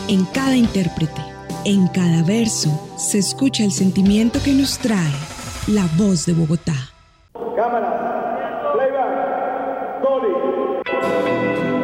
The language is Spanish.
En cada intérprete, en cada verso, se escucha el sentimiento que nos trae la voz de Bogotá. Cámara, playback, Tony.